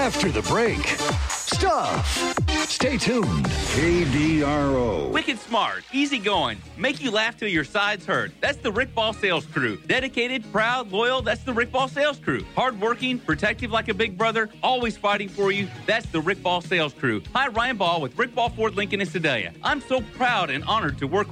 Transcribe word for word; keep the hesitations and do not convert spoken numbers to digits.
after the break. Stuff. Stay tuned. K D R O. Wicked smart, easy going, make you laugh till your sides hurt. That's the Rick Ball Sales Crew. Dedicated, proud, loyal, that's the Rick Ball Sales Crew. Hardworking, protective like a big brother, always fighting for you, that's the Rick Ball Sales Crew. Hi, Ryan Ball with Rick Ball Ford Lincoln in Sedalia. I'm so proud and honored to work with